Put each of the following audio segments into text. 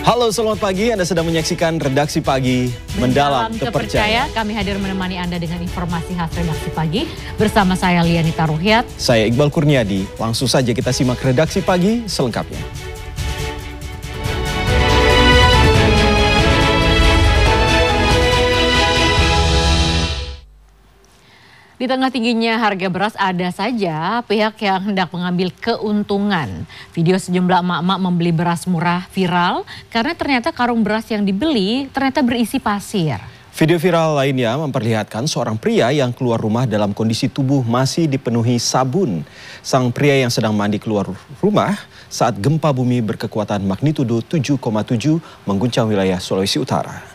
Halo, selamat pagi. Anda sedang menyaksikan Redaksi Pagi Mendalam Terpercaya. Kami hadir menemani Anda dengan informasi khas Redaksi Pagi. Bersama saya Lianita Ruhyat. Saya Iqbal Kurniadi. Langsung saja kita simak Redaksi Pagi selengkapnya. Di tengah tingginya harga beras ada saja pihak yang hendak mengambil keuntungan. Video sejumlah emak-emak membeli beras murah viral karena ternyata karung beras yang dibeli ternyata berisi pasir. Video viral lainnya memperlihatkan seorang pria yang keluar rumah dalam kondisi tubuh masih dipenuhi sabun. Sang pria yang sedang mandi keluar rumah saat gempa bumi berkekuatan magnitudo 7,7 mengguncang wilayah Sulawesi Utara.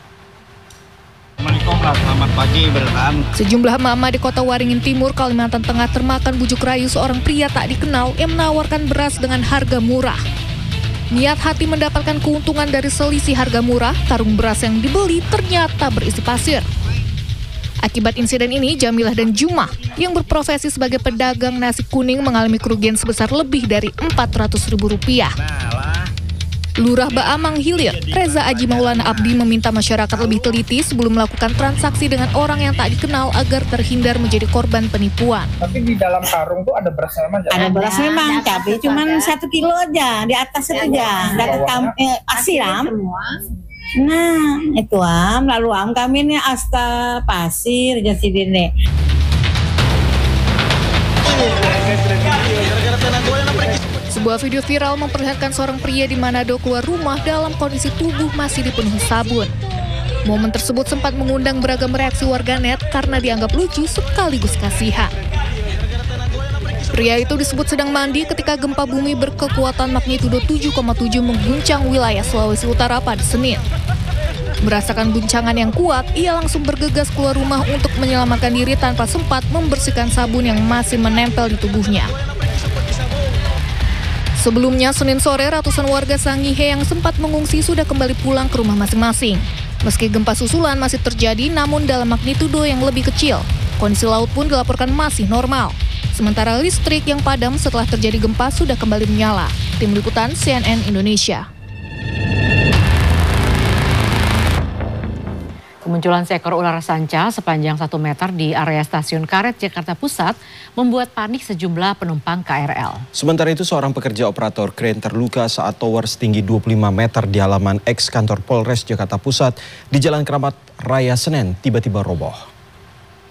Selamat pagi berkam. Sejumlah emak-emak di Kota Waringin Timur, Kalimantan Tengah termakan bujuk rayu seorang pria tak dikenal yang menawarkan beras dengan harga murah. Niat hati mendapatkan keuntungan dari selisih harga murah, karung beras yang dibeli ternyata berisi pasir. Akibat insiden ini, Jamilah dan Jumah yang berprofesi sebagai pedagang nasi kuning mengalami kerugian sebesar lebih dari Rp400.000. Lurah Baamang Hilir, Reza Aji Maulana Abdi meminta masyarakat lebih teliti sebelum melakukan transaksi dengan orang yang tak dikenal agar terhindar menjadi korban penipuan. Tapi di dalam karung tuh ada beras memang? Ada beras memang, tapi cuma 1 kilo aja, di atas itu aja. Dapat asiram. Nah, itu lalu kami ini asta pasir jadi dene. Sebuah video viral memperlihatkan seorang pria di Manado keluar rumah dalam kondisi tubuh masih dipenuhi sabun. Momen tersebut sempat mengundang beragam reaksi warganet karena dianggap lucu sekaligus kasihan. Pria itu disebut sedang mandi ketika gempa bumi berkekuatan magnitudo 7,7 mengguncang wilayah Sulawesi Utara pada Senin. Merasakan guncangan yang kuat, ia langsung bergegas keluar rumah untuk menyelamatkan diri tanpa sempat membersihkan sabun yang masih menempel di tubuhnya. Sebelumnya, Senin sore, ratusan warga Sangihe yang sempat mengungsi sudah kembali pulang ke rumah masing-masing. Meski gempa susulan masih terjadi, namun dalam magnitudo yang lebih kecil. Kondisi laut pun dilaporkan masih normal. Sementara listrik yang padam setelah terjadi gempa sudah kembali menyala. Tim Liputan CNN Indonesia. Kemunculan seekor ular sanca sepanjang 1 meter di area stasiun Karet, Jakarta Pusat membuat panik sejumlah penumpang KRL. Sementara itu, seorang pekerja operator kren terluka saat tower setinggi 25 meter di halaman eks kantor Polres Jakarta Pusat di Jalan Keramat Raya Senen tiba-tiba roboh.